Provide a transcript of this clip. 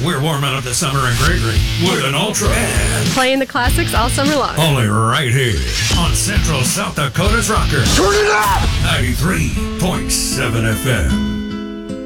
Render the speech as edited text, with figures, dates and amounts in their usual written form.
We're warming up the summer in Gregory with an ultra and playing the classics all summer long. only right here on Central South Dakota's Rocker. Turn it up! 93.7 FM.